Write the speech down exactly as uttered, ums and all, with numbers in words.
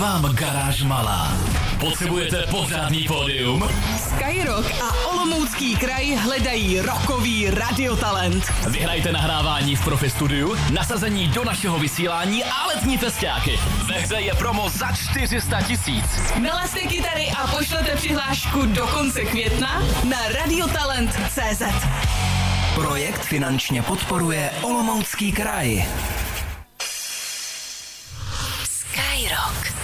Vám garáž malá. Potřebujete pořádný pódium? Skyrock a Olomoucký kraj hledají rockový radiotalent. Vyhrajte nahrávání v Profi Studiu, nasazení do našeho vysílání a letní festiáky. Ve hře je promo za čtyři sta tisíc. Nalezte kytary a pošlete přihlášku do konce května na radiotalent tečka cé zet. Projekt finančně podporuje Olomoucký kraj. Skyrock.